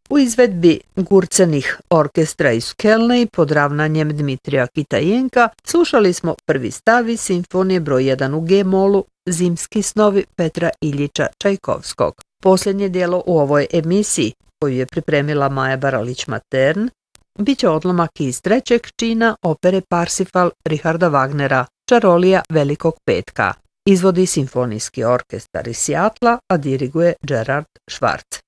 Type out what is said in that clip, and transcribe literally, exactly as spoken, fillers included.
U izvedbi Gurcenih orkestra iz Kelne i pod ravnanjem Dmitrija Kitajenka slušali smo prvi stav iz simfonije broj jedan u G-molu Zimski snovi Petra Iljiča Čajkovskog. Posljednje dijelo u ovoj emisiji, koju je pripremila Maja Baralić-Matern, bit će odlomak iz trećeg čina opere Parsifal Richarda Wagnera, Čarolija Velikog petka. Izvodi simfonijski orkestar iz Sijatla, a diriguje Gerard Schwartz.